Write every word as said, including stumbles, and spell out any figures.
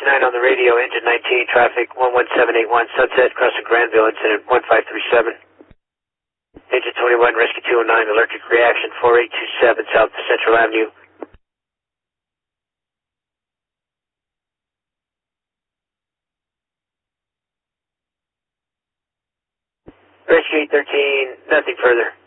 two nine on the radio, engine nineteen, traffic one one seven eight one, Sunset, crossing Granville, incident one five three seven. Engine twenty-one, rescue two oh nine, electric reaction four eight two seven, south to Central Avenue. Rescue eight thirteen, nothing further.